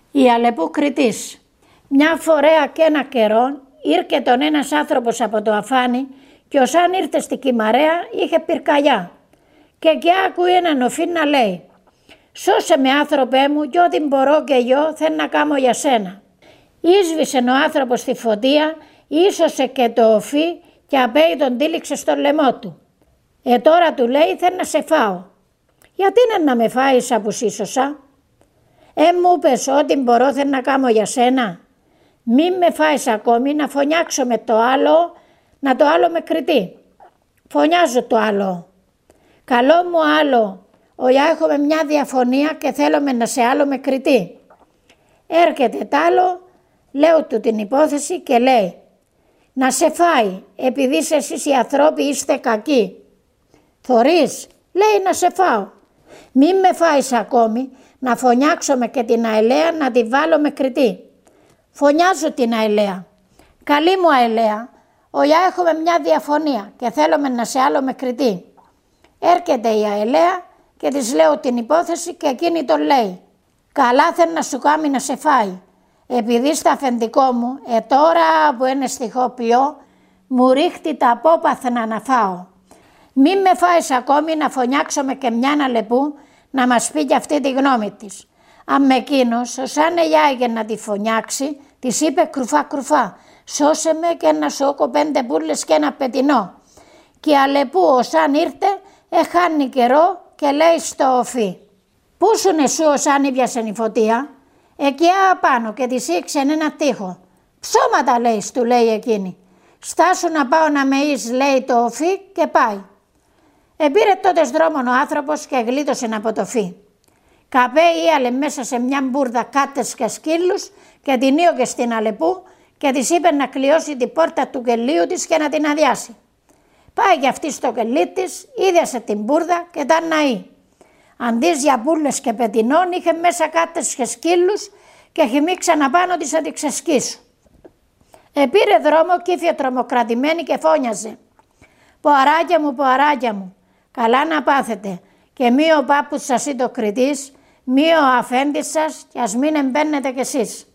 Η Αλεπού Κρητής. Μια φορέα και ένα καιρό ήρθε τον ένας άνθρωπος από το αφάνι και όσαν ήρθε στη Κυμαρέα είχε πυρκαγιά και άκουε έναν οφή να λέει «Σώσε με άνθρωπέ μου και ό,τι μπορώ και εγώ θέλω να κάνω για σένα». Ίσβησε ο άνθρωπος στη φωτία, ίσωσε και το οφή και απέει τον τύλιξε στο λαιμό του. Τώρα του λέει θέλω να σε φάω. Γιατί να με φάεις που σύσωσα? Μου πες ό,τι μπορώ θέλω να κάνω για σένα. Μην με φάεις ακόμη να φωνιάξω με το άλλο, να το άλλο με κριτεί. Φωνιάζω το άλλο. Καλό μου άλλο, οιά έχουμε μια διαφωνία και θέλουμε να σε άλλο με κριτεί. Έρχεται τ' άλλο, λέω του την υπόθεση και λέει να σε φάει επειδή εσείς οι ανθρώποι είστε κακοί. Θωρείς, λέει να σε φάω. Μην με φάεις ακόμη, να φωνιάξω και την Αελαία να τη βάλω με κριτή. Φωνιάζω την Αελαία. Καλή μου Αελαία, οιά έχουμε μια διαφωνία και θέλουμε να σε άλλο με κριτή. Έρχεται η Αελαία και της λέω την υπόθεση και εκείνη τον λέει καλά θέλει να σου κάνει να σε φάει. Επειδή στα αφεντικό μου, τώρα που είναι στιχόπιο, μου ρίχτει τα απόπαθνα να φάω. Μην με φάεις ακόμη να φωνιάξουμε και μια Αλεπού να μας πει και αυτή τη γνώμη της. Αν με εκείνος, όσαν έγινε να τη φωνιάξει, της είπε κρουφά κρουφά, σώσε με και να σου έχω 5 μπουρλες και ένα πετεινό. Και η Αλεπού όσαν ήρθε, χάνει καιρό και λέει στο οφή. Πού σου εσύ όσαν ήπιασε η φωτία? Εκεί απάνω και της ήξενε ένα τοίχο. Ψώματα λέει, του λέει εκείνη. Στάσου να πάω να με εις, λέει το οφή και πάει. Επήρε τότε δρόμον ο άνθρωπος και γλίτωσε από το φύ. Καπέ μέσα σε μια μπουρδα κάτες και σκύλους και την ήωγε στην Αλεπού και της είπε να κλειώσει την πόρτα του κελίου της και να την αδειάσει. Πάει και αυτή στο κελί της, ίδιασε την μπουρδα και ήταν ναή. Αντί για μπουρλες και πετεινών είχε μέσα κάτες και σκύλους και χυμίξαν απάνω της να τη ξεσκίσουν. Επήρε δρόμο και ήρθε τρομοκρατημένη και φώνιαζε. Ποαράκια μου, καλά να πάθετε και μη ο πάπους σας ή το κριτής, μη ο αφέντης σας και ας μην εμπαίνετε κι εσείς.